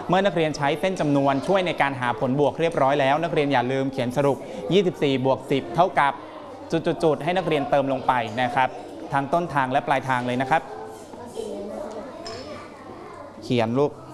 เมื่อนักเรียนใช้เส้นจำนวนช่วยในการหาผลบวกเรียบร้อยแล้วนักเรียนอย่าลืมเขียนสรุป24 บวก 10 เท่ากับจุดๆให้นักเรียนเติมลงไปนะครับทั้งต้นทางและปลายทางเลยนะครับเขียนลูก